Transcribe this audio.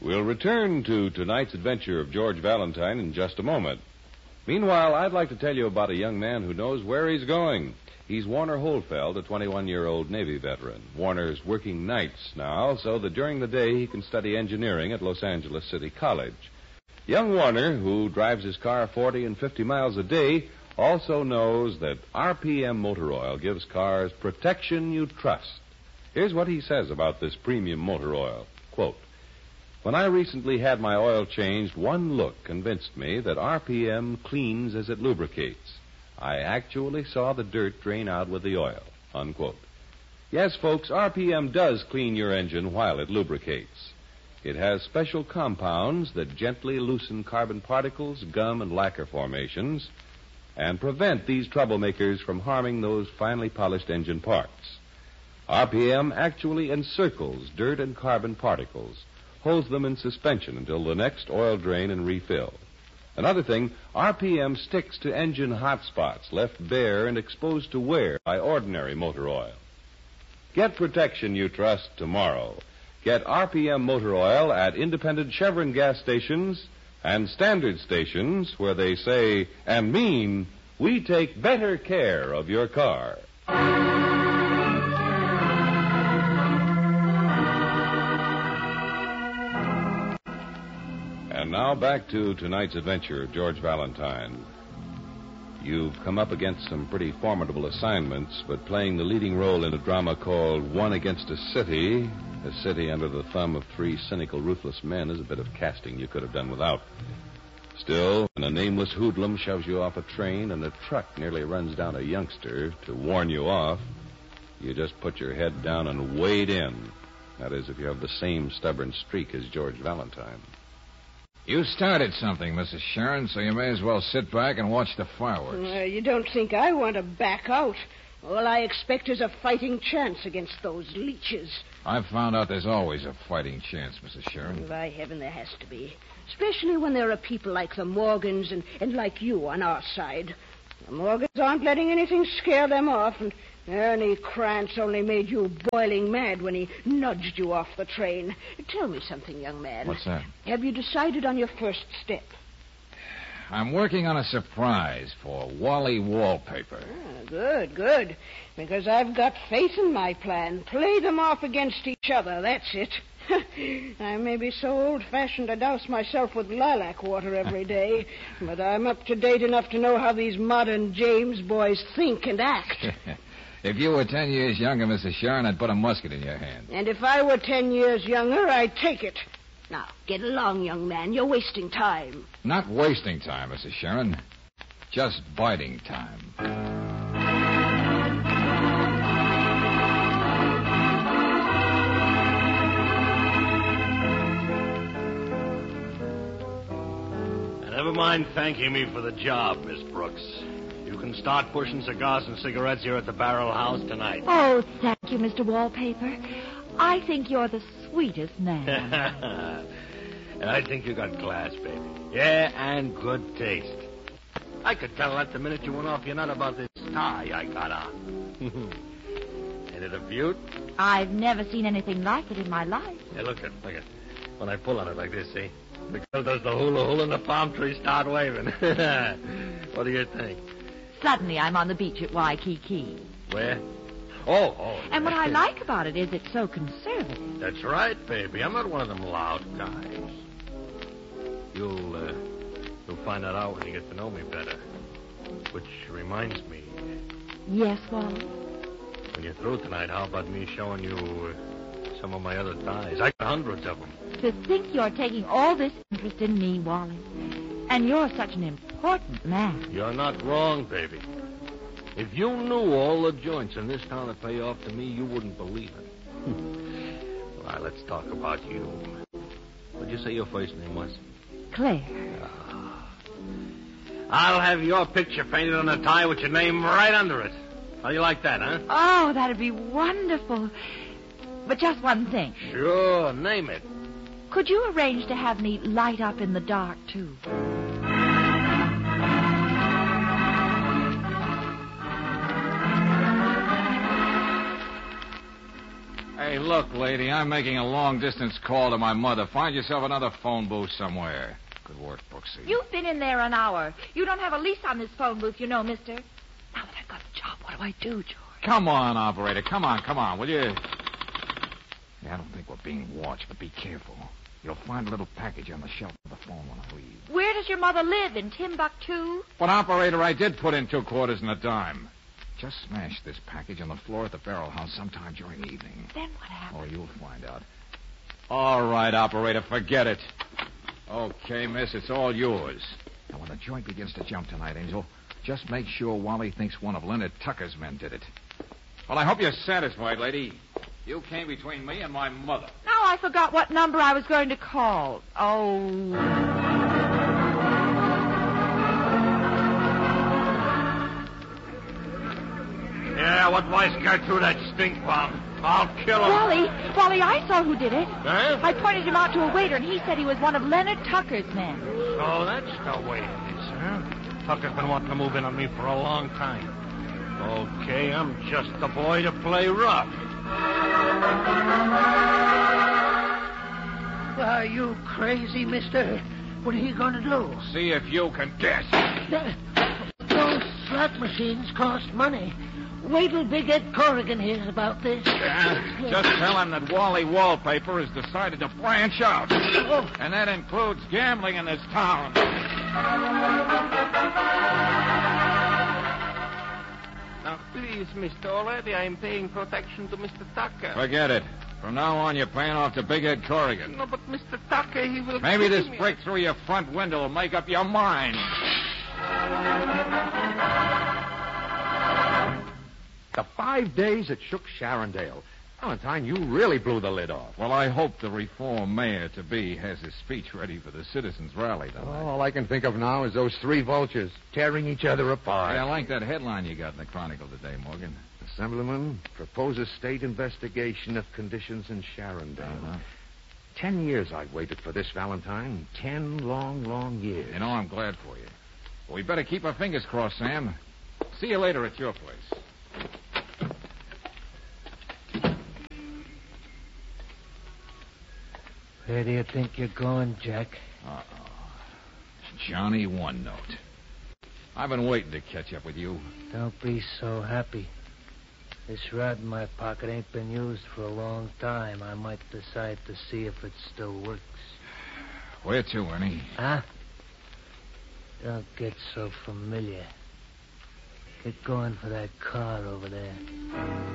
We'll return to tonight's adventure of George Valentine in just a moment. Meanwhile, I'd like to tell you about a young man who knows where he's going. He's Warner Holfeld, a 21-year-old Navy veteran. Warner's working nights now so that during the day he can study engineering at Los Angeles City College. Young Warner, who drives his car 40 and 50 miles a day, also knows that RPM motor oil gives cars protection you trust. Here's what he says about this premium motor oil. Quote, "When I recently had my oil changed, one look convinced me that RPM cleans as it lubricates. I actually saw the dirt drain out with the oil." Unquote. Yes, folks, RPM does clean your engine while it lubricates. It has special compounds that gently loosen carbon particles, gum, and lacquer formations and prevent these troublemakers from harming those finely polished engine parts. RPM actually encircles dirt and carbon particles, holds them in suspension until the next oil drain and refill. Another thing, RPM sticks to engine hot spots left bare and exposed to wear by ordinary motor oil. Get protection you trust tomorrow. Get RPM motor oil at independent Chevron gas stations and standard stations where they say and mean, we take better care of your car. And now back to tonight's adventure of George Valentine. You've come up against some pretty formidable assignments, but playing the leading role in a drama called One Against a City under the thumb of three cynical, ruthless men, is a bit of casting you could have done without. Still, when a nameless hoodlum shoves you off a train and a truck nearly runs down a youngster to warn you off, you just put your head down and wade in. That is, if you have the same stubborn streak as George Valentine. You started something, Mrs. Sharon, so you may as well sit back and watch the fireworks. You don't think I want to back out. All I expect is a fighting chance against those leeches. I've found out there's always a fighting chance, Mrs. Sharon. By heaven, there has to be. Especially when there are people like the Morgans and like you on our side. The Morgans aren't letting anything scare them off, and Ernie Krantz only made you boiling mad when he nudged you off the train. Tell me something, young man. What's that? Have you decided on your first step? I'm working on a surprise for Wally Wallpaper. Good. Because I've got faith in my plan. Play them off against each other, that's it. I may be so old-fashioned I douse myself with lilac water every day, but I'm up to date enough to know how these modern James boys think and act. If you were 10 years younger, Mrs. Sharon, I'd put a musket in your hand. And if I were 10 years younger, I'd take it. Now, get along, young man. You're wasting time. Not wasting time, Mrs. Sharon. Just biding time. Never mind thanking me for the job, Miss Brooks. You can start pushing cigars and cigarettes here at the Barrel House tonight. Oh, thank you, Mr. Wallpaper. I think you're the sweetest man. And I think you got class, baby. Yeah, and good taste. I could tell that the minute you went off your nut about this tie I got on. Ain't it a beaut? I've never seen anything like it in my life. Hey, look at. When I pull on it like this, see? The girl does the hula and the palm trees start waving. What do you think? Suddenly I'm on the beach at Waikiki. Where? Oh. And what I like about it is it's so conservative. That's right, baby. I'm not one of them loud guys. You'll find that out when you get to know me better. Which reminds me. Yes, Wally? When you're through tonight, how about me showing you some of my other ties? I got hundreds of them. To think you're taking all this interest in me, Wally. And you're such an important man. You're not wrong, baby. If you knew all the joints in this town that pay off to me, you wouldn't believe it. All right, let's talk about you. What'd you say your first name was? Claire. I'll have your picture painted on a tie with your name right under it. How do you like that, huh? Oh, that'd be wonderful. But just one thing. Sure, name it. Could you arrange to have me light up in the dark, too? Hey, look, lady, I'm making a long-distance call to my mother. Find yourself another phone booth somewhere. Good work, Brooksy. You've been in there an hour. You don't have a lease on this phone booth, you know, mister. Now that I've got the job, what do I do, George? Come on, operator. Come on, will you? Yeah, I don't think we're being watched, but be careful. You'll find a little package on the shelf of the phone when I leave. Where does your mother live? In Timbuktu? But, operator, I did put in 2 quarters and a dime. Just smash this package on the floor at the barrel house sometime during the evening. Then what happens? Oh, you'll find out. All right, operator, forget it. Okay, miss, it's all yours. Now, when the joint begins to jump tonight, Angel, just make sure Wally thinks one of Leonard Tucker's men did it. Well, I hope you're satisfied, lady. You came between me and my mother. Now I forgot what number I was going to call. Oh. Yeah, what wise guy threw that stink bomb? I'll kill him. Wally, I saw who did it. Huh? I pointed him out to a waiter, and he said he was one of Leonard Tucker's men. So that's the way it is, huh? Tucker's been wanting to move in on me for a long time. Okay, I'm just the boy to play rough. Are you crazy, mister? What are you going to do? See if you can guess. Those slot machines cost money. Wait till Big Ed Corrigan hears about this. Just tell him that Wally Wallpaper has decided to branch out. Oh. And that includes gambling in this town. Now, please, Mr. Already, I'm paying protection to Mr. Tucker. Forget it. From now on, you're paying off to Big Ed Corrigan. No, but Mr. Tucker, he will... Maybe kill this me. break through your front window will make up your mind. The 5 days it shook Sharondale. Valentine, you really blew the lid off. Well, I hope the reform mayor-to-be has his speech ready for the citizens' rally tonight. All I can think of now is those 3 vultures tearing each other apart. Hey, I like that headline you got in the Chronicle today, Morgan. Assemblyman proposes state investigation of conditions in Sharondale. Uh-huh. 10 years I've waited for this, Valentine. 10 long, long years. You know, I'm glad for you. Well, we better keep our fingers crossed, Sam. See you later at your place. Where do you think you're going, Jack? Uh-oh. Johnny One Note. I've been waiting to catch up with you. Don't be so happy. This rod in my pocket ain't been used for a long time. I might decide to see if it still works. Where to, Ernie? Huh? Don't get so familiar. Get going for that car over there.